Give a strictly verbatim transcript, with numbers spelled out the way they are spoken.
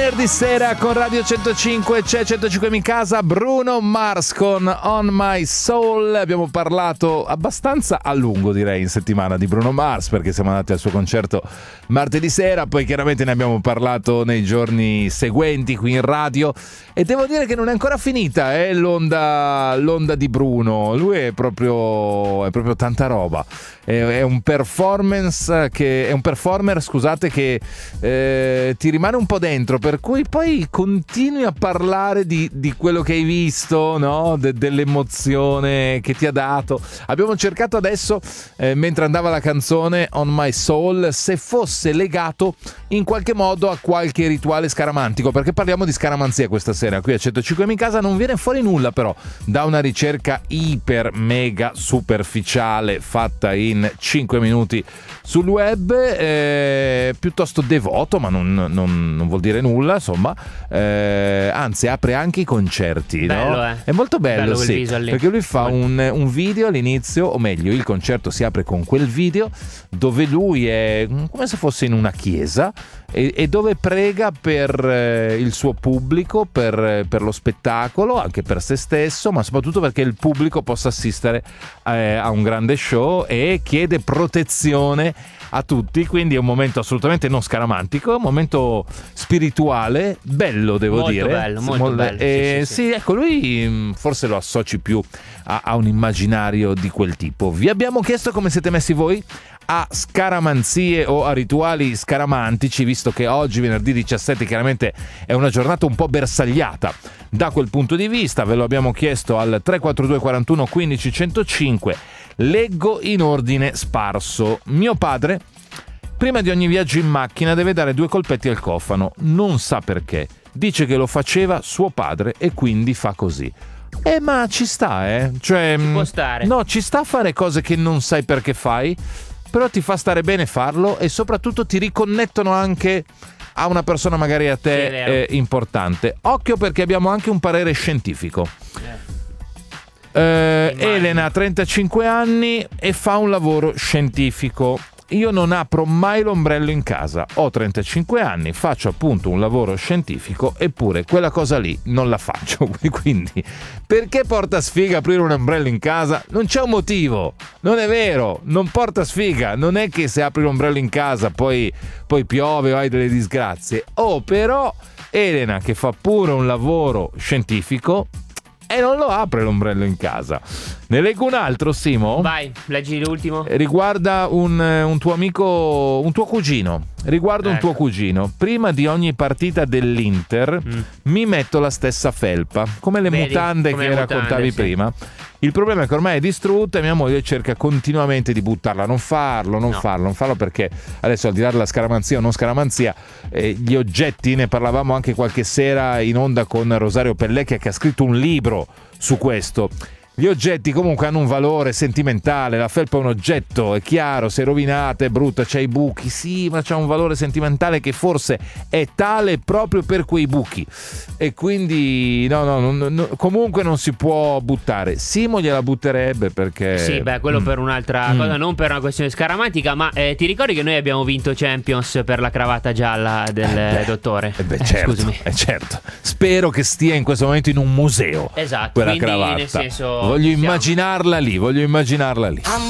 venerdì sera con Radio centocinque, c'è centocinque in casa, Bruno Mars con On My Soul. Abbiamo parlato abbastanza a lungo, direi, in settimana di Bruno Mars, perché siamo andati al suo concerto martedì sera, poi chiaramente ne abbiamo parlato nei giorni seguenti qui in radio, e devo dire che non è ancora finita eh, l'onda, l'onda di Bruno. Lui è proprio, è proprio tanta roba, è, è un performance che è un performer scusate che eh, ti rimane un po' dentro, per cui poi continui a parlare di, di quello che hai visto, no? De, dell'emozione che ti ha dato. Abbiamo cercato adesso, eh, mentre andava la canzone On My Soul, se fosse legato in qualche modo a qualche rituale scaramantico, perché parliamo di scaramanzia questa sera qui a centocinque in casa. Non viene fuori nulla però da una ricerca iper mega superficiale fatta in cinque minuti sul web, eh, piuttosto devoto, ma non, non, non vuol dire nulla, insomma, eh, anzi apre anche i concerti, bello, no? eh. È molto bello, bello sì, perché lui fa un, un video all'inizio, o meglio il concerto si apre con quel video dove lui è come se fosse in una chiesa e, e dove prega per eh, il suo pubblico, per, per lo spettacolo, anche per se stesso, ma soprattutto perché il pubblico possa assistere eh, a un grande show, e chiede protezione a tutti. Quindi è un momento assolutamente non scaramantico, è un momento spirituale, bello, devo molto dire. bello, molto Mol- bello. eh, sì, sì, sì. sì, ecco, lui forse lo associ più a, a un immaginario di quel tipo. Vi abbiamo chiesto come siete messi voi a scaramanzie o a rituali scaramantici, visto che oggi, venerdì diciassette, chiaramente è una giornata un po' bersagliata da quel punto di vista. Ve lo abbiamo chiesto al tre quattro due quarantuno quindici centocinque. Leggo in ordine sparso. Mio padre, prima di ogni viaggio in macchina, deve dare due colpetti al cofano. Non sa perché. Dice che lo faceva suo padre e quindi fa così. Eh, ma ci sta, eh? Cioè, Ci può stare. No, ci sta a fare cose che non sai perché fai, però ti fa stare bene farlo, e soprattutto ti riconnettono anche a una persona magari a te Sì, è vero. eh, importante. Occhio, perché abbiamo anche un parere scientifico. Eh. Eh, Immagino. Elena ha trentacinque anni e fa un lavoro scientifico. Io non apro mai l'ombrello in casa, ho trentacinque anni, faccio appunto un lavoro scientifico, eppure quella cosa lì non la faccio. Quindi perché porta sfiga aprire un ombrello in casa? Non c'è un motivo, non è vero, non porta sfiga. Non è che se apri l'ombrello in casa poi, poi piove o hai delle disgrazie. Oh, però Elena, che fa pure un lavoro scientifico, e non lo apre l'ombrello in casa. Ne leggo un altro, Simo. Vai, leggi l'ultimo. Riguarda un, un tuo amico, un tuo cugino. Riguarda un Ecco. tuo cugino. Prima di ogni partita dell'Inter Mm. mi metto la stessa felpa, come le Vedi, mutande come che le raccontavi mutande, sì. prima. Il problema è che ormai è distrutta e mia moglie cerca continuamente di buttarla. Non farlo, non No. farlo, non farlo, perché adesso, al di là della scaramanzia o non scaramanzia, eh, gli oggetti, ne parlavamo anche qualche sera in onda con Rosario Pellecchia, che ha scritto un libro su questo. Gli oggetti comunque hanno un valore sentimentale. La felpa è un oggetto, è chiaro, se è rovinata, è brutta, c'ha i buchi, sì, ma c'ha un valore sentimentale che forse è tale proprio per quei buchi, e quindi no, no, no, no, comunque non si può buttare. Simo gliela butterebbe, perché Sì, beh, quello Mm. per un'altra Mm. cosa, non per una questione scaramantica, ma eh, ti ricordi che noi abbiamo vinto Champions per la cravatta gialla del Eh beh, dottore? Eh beh, Eh, certo, scusami. eh, certo. Spero che stia in questo momento in un museo, Esatto, quella quindi cravatta. nel senso Voglio siamo- immaginarla lì, voglio immaginarla lì.